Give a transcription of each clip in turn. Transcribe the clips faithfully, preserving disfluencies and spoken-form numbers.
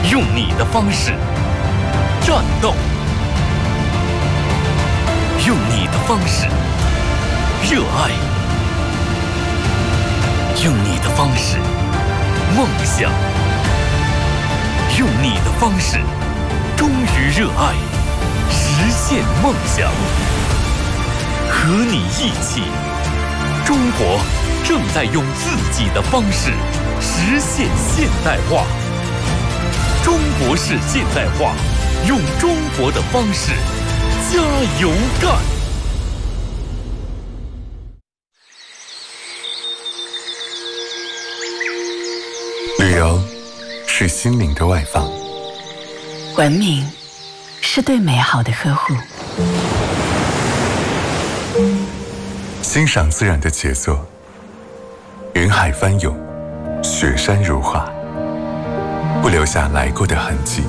用你的方式战斗，用你的方式热爱，用你的方式梦想，用你的方式忠于热爱，实现梦想。和你一起，中国正在用自己的方式实现现代化。中国式现代化，用中国的方式加油干！ 旅游是心灵的外放， 文明是对美好的呵护， 欣赏自然的杰作，云海翻涌，雪山如画，不留下来过的痕迹。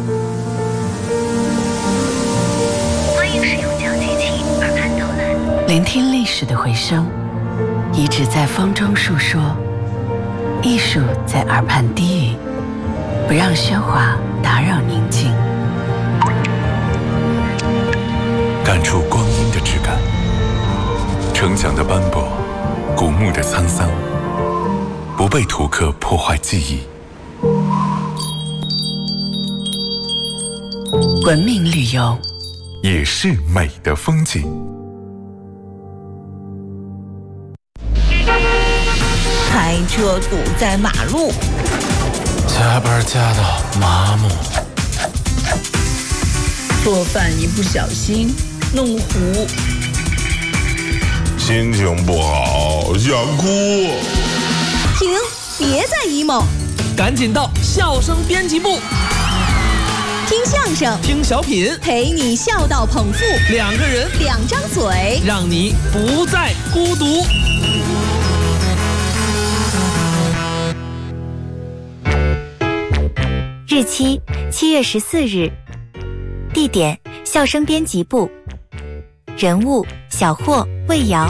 欢迎使用交集器耳畔导览，聆听历史的回声，遗址在风中述说，艺术在耳畔低语，不让喧哗打扰宁静， 感触光阴的质感，城墙的斑驳，古墓的沧桑，不被图刻破坏记忆。 文明旅游也是美的风景。 开车堵在马路， 加班加到麻木， 做饭一不小心弄糊， 心情不好想哭。 停，别再 emo， 赶紧到笑声编辑部， 听相声， 听小品， 陪你笑到捧腹， 两个人， 两张嘴， 让你不再孤独。 日期七月十四日，地点笑声编辑部，人物小霍、魏瑶。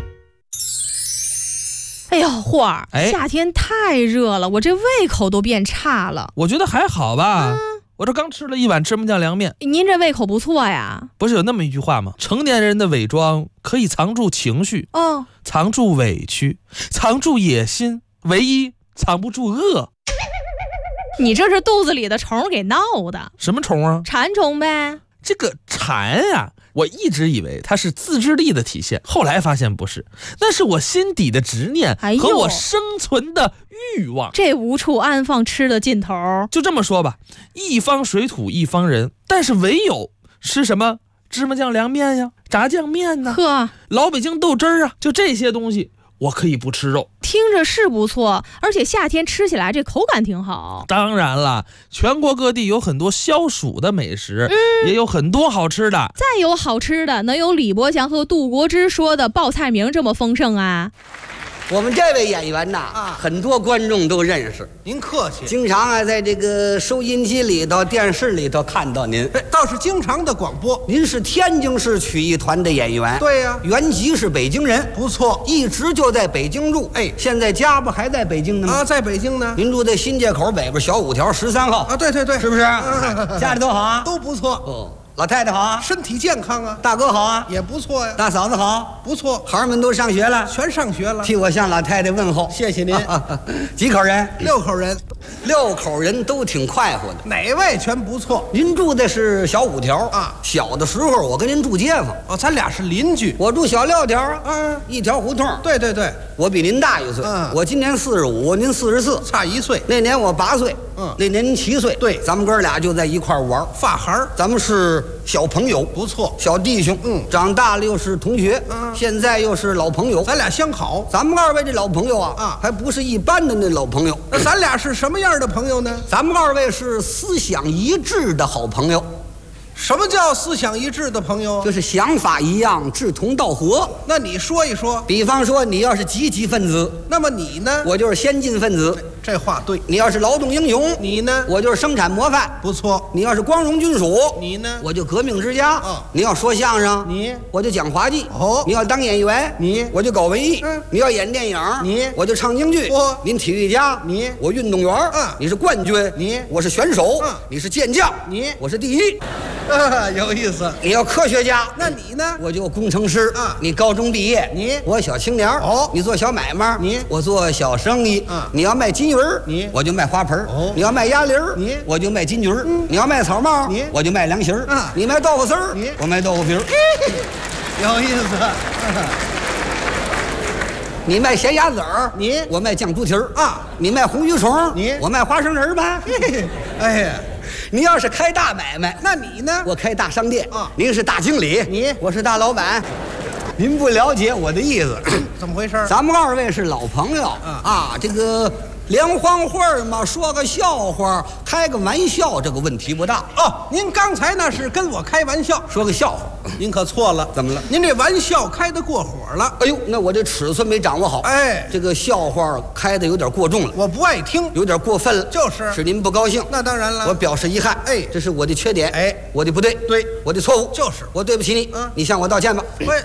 哎呦，霍儿， 哎， 夏天太热了，我这胃口都变差了。 我觉得还好吧，嗯、我这刚吃了一碗芝麻酱凉面。 您这胃口不错呀。 不是有那么一句话吗？成年人的伪装可以藏住情绪， 哦， 藏住委屈，藏住野心，唯一藏不住饿。 你这是肚子里的虫给闹的。 什么虫啊？ 馋虫呗。 这个馋呀、啊，我一直以为它是自制力的体现，后来发现不是，那是我心底的执念和我生存的欲望。 这无处安放吃的劲头。 就这么说吧，一方水土一方人，但是唯有吃什么芝麻酱凉面呀、炸酱面呢、 呵， 老北京豆汁儿啊，就这些东西我可以不吃肉。 听着是不错，而且夏天吃起来这口感挺好。 当然了，全国各地有很多消暑的美食、嗯、也有很多好吃的。 再有好吃的，能有李伯祥和杜国之说的报菜名这么丰盛啊？ 我们这位演员呐，啊，很多观众都认识。 您客气。 经常啊，在这个收音机里头、电视里头看到您。 倒是经常的广播。 您是天津市曲艺团的演员。 对呀、啊， 原籍是北京人。 不错， 一直就在北京住。哎，现在家不还在北京呢吗？ 啊，在北京呢。 您住在新街口北边小五条十三号。 啊，对对对， 是不是？ 啊、 家里都好啊？ 都不错。 哦。老太太好啊， 身体健康啊。 大哥好啊， 也不错呀。 大嫂子好， 不错。 孩儿们都上学了， 全上学了。 替我向老太太问候， 谢谢您。 几口人？ 六口人。 六口人都挺快活的， 哪位全不错。 您住的是小五条啊？ 小的时候我跟您住街坊。 哦，咱俩是邻居。 我住小六条啊， 嗯， 一条胡同。 对对对， 我比您大一岁。 嗯， 我今年四十五，您四十四， 差一岁。 那年我八岁， 嗯， 那年您七岁。 对， 咱们哥俩就在一块玩， 发孩儿。 咱们是小朋友。 不错， 小弟兄， 嗯， 长大了又是同学， 嗯， 现在又是老朋友， 咱俩相好。 咱们二位这老朋友啊， 啊， 还不是一般的那老朋友。 那咱俩是什么样的朋友呢？ 咱们二位是思想一致的好朋友。 什么叫思想一致的朋友？ 就是想法一样，志同道合。 那你说一说。 比方说，你要是积极分子， 那么你呢？ 我就是先进分子。 这话对。 你要是劳动英雄， 你呢？ 我就是生产模范， 不错。 你要是光荣军属， 你呢？ 我就革命之家。 嗯。 你要说相声， 你我就讲滑稽。 哦。 你要当演员， 你我就搞文艺。 嗯。 你要演电影， 你我就唱京剧。 我。 您体育家， 你我运动员。 嗯。 你是冠军， 你我是选手。 嗯。 你是健将， 你我是第一。 啊，有意思。 你要科学家， 那你呢？ 我就工程师。 啊。 你高中毕业， 你我小青年。 哦。 你做小买卖， 你我做小生意。 啊。 你要卖金鱼儿， 你我就卖花盆。 哦。 你要卖鸭梨儿， 你我就卖金桔儿。嗯。你要卖草帽， 你我就卖凉席儿。 啊。 你卖豆腐丝儿， 你我卖豆腐皮儿。 有意思。 你卖咸鸭子儿， 你我卖酱猪蹄儿啊。 你卖红鱼虫， 你我卖花生仁儿吧。 哎呀， 你要是开大买卖， 那你呢？ 我开大商店啊。 您是大经理， 你我是大老板。您不了解我的意思。 怎么回事？ 咱们二位是老朋友啊啊，这个联欢会嘛，说个笑话，开个玩笑，这个问题不大。 哦，您刚才那是跟我开玩笑， 说个笑话， 您可错了。 怎么了？ 您这玩笑开得过火了。 哎呦，那我这尺寸没掌握好。 哎， 这个笑话开的有点过重了， 我不爱听， 有点过分了。 就是使您不高兴。 那当然了， 我表示遗憾。 哎， 这是我的缺点。 哎， 我的不对， 对， 我的错误。 就是我对不起你。 嗯， 你向我道歉吧。 喂，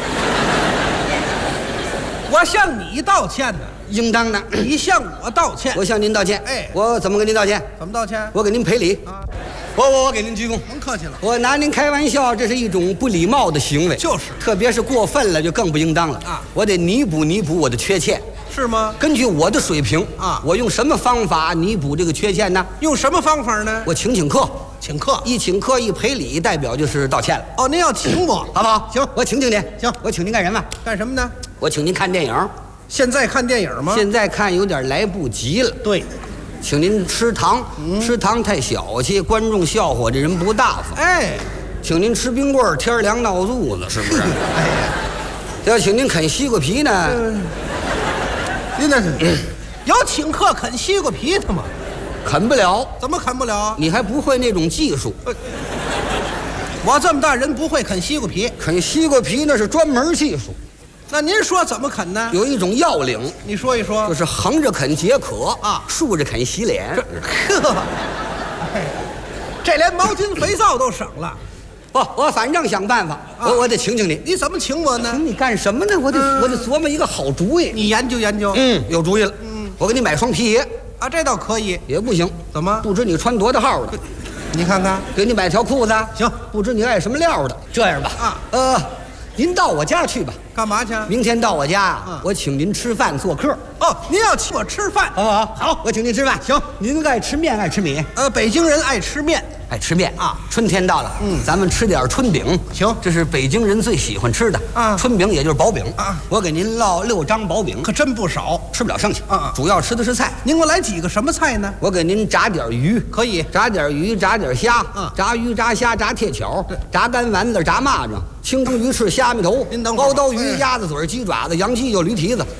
我向你道歉呢。 应当的。 你向我道歉。 我向您道歉。 哎， 我怎么跟您道歉？ 怎么道歉？ 我给您赔礼。 啊， 我我我给您鞠躬。 甭客气了。 我拿您开玩笑，这是一种不礼貌的行为。 就是， 特别是过分了，就更不应当了啊！ 我得弥补弥补我的缺陷。 是吗？ 根据我的水平啊， 我用什么方法弥补这个缺陷呢？ 用什么方法呢？ 我请请客。 请客， 一请客一赔礼，代表就是道歉了。 哦，您要请我， 好不好？ 行， 我请请您。 行， 我请您干什么？ 干什么呢？ 我请您看电影。 现在看电影吗？ 现在看有点来不及了。 对， 请您吃糖， 嗯、 吃糖太小气，观众笑话这人不大方。 哎， 请您吃冰棍儿，天凉闹肚子，是不是？哎呀，要请您啃西瓜皮呢？呃、 您那是、嗯、有请客啃西瓜皮的吗？ 啃不了。 怎么啃不了？ 你还不会那种技术。呃、 我这么大人不会啃西瓜皮。 啃西瓜皮那是专门技术。 那您说怎么啃呢？ 有一种要领， 你说一说。 就是横着啃解渴啊， 竖着啃洗脸。 呵，这连毛巾肥皂都省了。 不，我反正想办法，啊、我我得请请你。 你怎么请我呢？ 请你干什么呢？我得、嗯、我得琢磨一个好主意。 你研究研究。 嗯，有主意了。 嗯， 我给你买双皮鞋。 啊，这倒可以。 也不行。 怎么？ 不知你穿多大号的？ 你看看。 给你买条裤子。 行。 不知你爱什么料的？这样吧。 啊。 呃。您到我家去吧。 干嘛去？ 明天到我家啊， 嗯、 我请您吃饭做客。 哦，您要请我吃饭， 好不好？ 好， 我请您吃饭。 行， 您爱吃面爱吃米？ 呃，北京人爱吃面， 爱吃面啊。 春天到了， 嗯， 咱们吃点春饼。 行， 这是北京人最喜欢吃的啊。 春饼也就是薄饼啊。 我给您烙六张薄饼， 可真不少， 吃不了剩下啊。 主要吃的是菜。 您给我来几个什么菜呢？ 我给您炸点鱼， 可以炸点鱼，炸点虾， 嗯， 炸鱼炸虾炸铁巧，炸干丸子，炸蚂蚱，清蒸鱼翅，虾米头， 您等会儿， 熬刀鱼。鸭子嘴、鸡爪子、羊鸡就驴蹄子，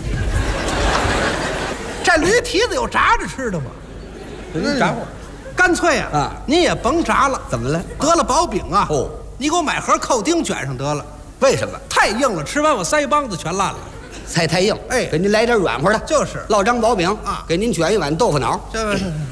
这驴蹄子有炸着吃的吗？ 嗯，炸会儿， 干脆啊， 啊， 您也甭炸了。 怎么了？ 得了薄饼啊， 哦， 你给我买盒扣丁卷上得了。 为什么？ 太硬了，吃完我腮帮子全烂了。 菜太硬， 哎， 给您来点软和的。 就是烙张薄饼啊， 给您卷一碗豆腐脑。 这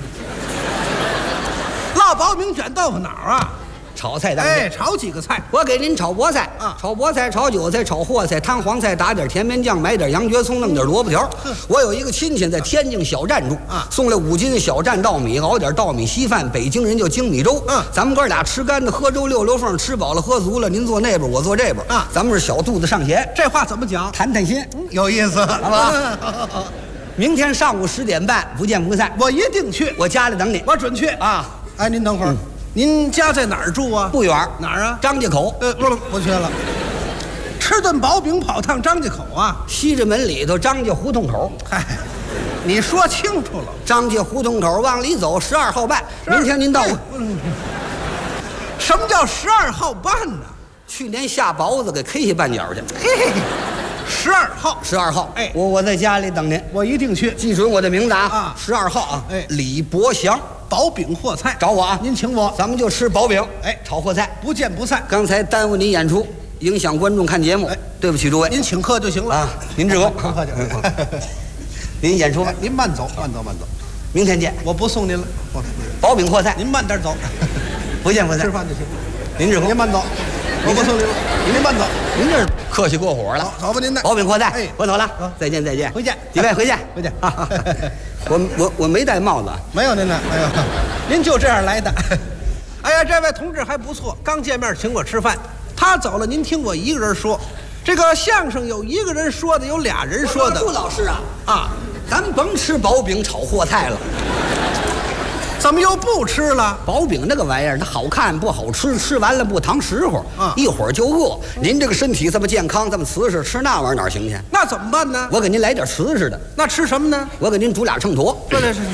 烙薄饼卷豆腐脑啊。 炒菜当间， 哎，炒几个菜， 我给您炒菠菜啊， 炒菠菜、炒韭菜、炒货菜、摊黄菜，打点甜面酱，买点洋蕨葱，弄点萝卜条。我有一个亲戚在天津小站住啊， 送来五斤小站稻米，熬点稻米稀饭，北京人叫精米粥。 嗯， 咱们哥俩吃干的，喝粥溜溜缝，吃饱了喝足了，您坐那边，我坐这边啊， 咱们是小肚子上弦。 这话怎么讲？ 谈谈心， 嗯、有意思， 好不好？明天上午十点半，不见不散。 我一定去， 我家里等你， 我准去啊。 哎，您等会儿。嗯，您家在哪儿住啊？ 不远， 哪儿啊？ 张家口。 呃，不不去了。吃顿薄饼跑趟张家口啊？ 西直门里头张家胡同口。 嗨，你说清楚了。 张家胡同口往里走，十二号半。明天您到我。 什么叫十二号半呢？ 去年下雹子给 K 下半角去。 嘿嘿，十二号， 十二号。 哎， 我我在家里等您， 我一定去。 记准我的名字啊！ 啊， 十二号啊！ 哎， 李伯祥。 薄饼货菜， 找我啊！ 您请我， 咱们就吃薄饼， 哎， 炒货菜， 不见不散。 刚才耽误您演出，影响观众看节目，哎，对不起诸位。 您请客就行了啊，您治功， 客气。 您演出吧， 您慢走，慢走，慢走。 明天见。 我不送您了， 薄饼破菜， 您慢点走。 不见不散。 吃饭就行。 您这您慢走，我不送您了，您慢走。 您这客气过火了。 走吧，您的薄饼破菜。 哎， 我走了，再见再见， 回见。 几位回见回见。 我我我没戴帽子， 没有您的，哎呦，您就这样来的。哎呀，这位同志还不错，刚见面请我吃饭。他走了，您听我一个人说。这个相声有一个人说的，有俩人说的。 杜老师啊啊， 咱甭吃薄饼炒货菜了。 怎么又不吃了？ 薄饼那个玩意儿，它好看不好吃，吃完了不糖实乎，啊，一会儿就饿。您这个身体这么健康，这么瓷实，吃那玩意儿哪行去？ 那怎么办呢？ 我给您来点瓷实的。 那吃什么呢？ 我给您煮俩秤砣。 对对是。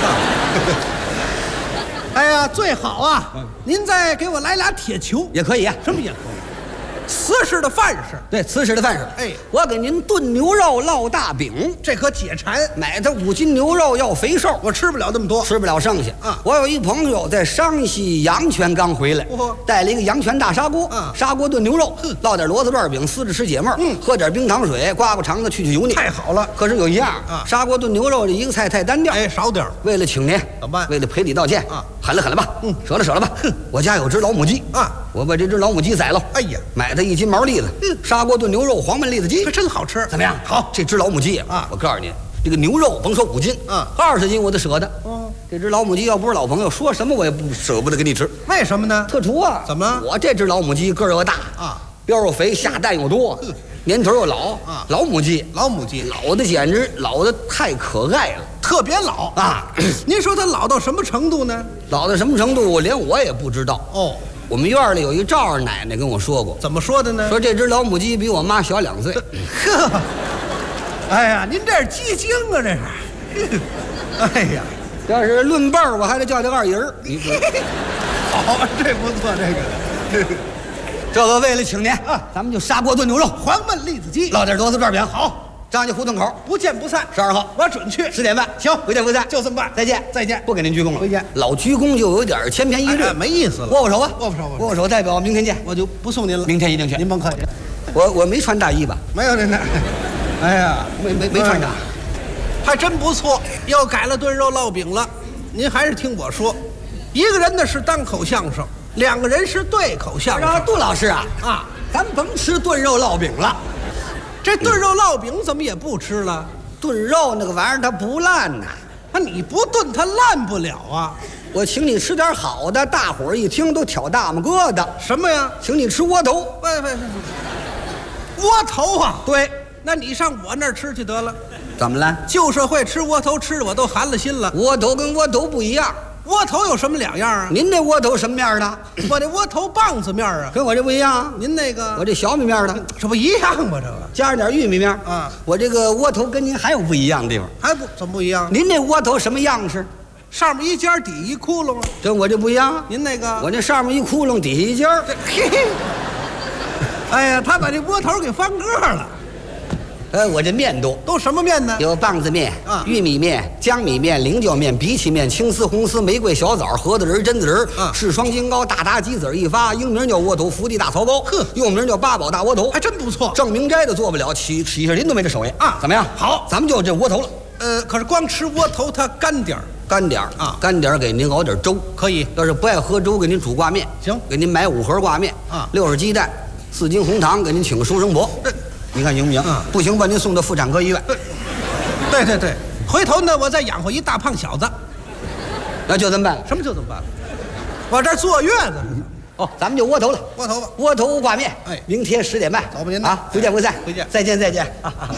哎呀，最好啊！嗯、您再给我来俩铁球也可以啊。 什么也可以？瓷实的饭食， 对，瓷实的饭食。 哎， 我给您炖牛肉烙大饼， 这可解馋。 买它五斤牛肉要肥瘦， 我吃不了那么多， 吃不了剩下。啊，我有一朋友在山西阳泉刚回来， 哦、 带了一个阳泉大砂锅，啊，砂锅炖牛肉，烙点骡子段饼，撕着吃解闷，嗯，喝点冰糖水，刮刮肠子，去去油腻， 太好了。 可是有一样啊， 砂锅炖牛肉这一个菜太单调， 哎，少点。 为了请您， 怎么办？ 为了赔礼道歉啊， 狠了狠了吧，嗯，舍了舍了吧。哼，我家有只老母鸡啊， 我把这只老母鸡宰了。 哎呀， 买它一斤毛栗子。嗯，砂锅炖牛肉，黄焖栗子鸡， 这真好吃。 怎么样？ 好， 这只老母鸡啊，我告诉你，这个牛肉甭说五斤，嗯，二十斤我都舍得。哦，这只老母鸡要不是老朋友，说什么我也不舍不得给你吃。 为什么呢？ 特殊啊！ 怎么？ 我这只老母鸡个儿又大啊，膘又肥，下蛋又多，年头又老啊。老母鸡， 老母鸡， 老的简直老的太可爱了， 特别老啊！ 您说它老到什么程度呢？ 老到什么程度？连我也不知道。哦。我们院里有一赵二奶奶跟我说过， 怎么说的呢？ 说这只老母鸡比我妈小两岁。 呵，哎呀，您这是鸡精啊，这是。哎呀， 要是论辈儿，我还得叫这二姨儿。 好，这不错，这个。 这个为了请您啊，咱们就砂锅炖牛肉， 黄焖栗子鸡， 烙点骡子段饼。 好。 张家胡同口不见不散， 十二号我准去， 十点半， 行， 不见不散， 就这么办， 再见， 再见， 不给您鞠躬了， 回见， 老鞠躬就有点千篇一律， 哎，没意思了， 握握手吧， 握握手， 握握手，代表明天见， 我就不送您了， 明天一定去， 您甭客气， 我我没穿大衣吧？ 没有您的，哎呀， 没没没穿大， 还真不错，又改了炖肉烙饼了，您还是听我说，一个人呢是单口相声，两个人是对口相声， 杜老师啊啊，咱甭吃炖肉烙饼了。 这炖肉烙饼怎么也不吃了？ 炖肉那个玩意儿它不烂呐， 啊，你不炖它烂不了啊！ 我请你吃点好的，大伙儿一听都挑大拇疙瘩。 什么呀？ 请你吃窝头。 喂喂，窝头啊？ 对， 那你上我那儿吃去得了。 怎么了？ 旧社会吃窝头吃的我都寒了心了。 窝头跟窝头不一样。 窝头有什么两样啊？ 您那窝头什么面的？ 我这窝头棒子面啊， 跟我这不一样。 您那个， 我这小米面的， 这不一样吗？这个加上点玉米面啊。 我这个窝头跟您还有不一样的地方， 还不怎么不一样？ 您那窝头什么样式？ 上面一尖，底一窟窿啊。 跟我这不一样。 您那个， 我这上面一窟窿，底下一尖。 嘿嘿。哎呀，他把这窝头给翻个了。 呃，我这面多， 都什么面呢？ 有棒子面、啊、玉米面、江米面、菱角面、荸荠面、青丝、红丝、玫瑰、小枣、核桃仁、榛子仁、啊、赤双金糕、大达鸡子一发，英名叫窝头，福地大槽糕，呵，又名叫八宝大窝头， 还真不错。 郑明斋都做不了，起起士林都没这手艺啊！ 怎么样？ 好， 咱们就这窝头了。 呃，可是光吃窝头它干点儿， 干点儿啊，干点儿给您熬点粥， 可以。 要是不爱喝粥，给您煮挂面， 行， 给您买五盒挂面啊，六十鸡蛋，四斤红糖，给您请个收生婆。你看行不行？嗯，不行把您送到妇产科医院。 对对对，回头呢，我再养活一大胖小子。 那就这么办了。 什么就这么办了？我这坐月子呢。 哦，咱们就窝头了。 窝头吧， 窝头挂面。 哎， 明天十点半。 走吧您啊，不见不散。 回见。 再见再见。